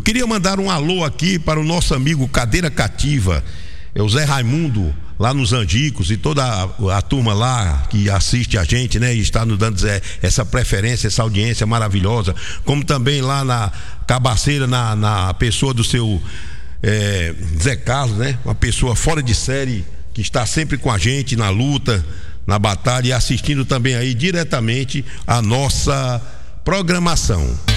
queria mandar um alô aqui para o nosso amigo Cadeira Cativa, o Zé Raimundo, lá nos Angicos, e toda a turma lá que assiste a gente, né, e está nos dando essa preferência, essa audiência maravilhosa, como também lá na Cabaceira, na pessoa do seu Zé Carlos, né, uma pessoa fora de série, que está sempre com a gente na luta, na batalha, e assistindo também aí diretamente a nossa programação.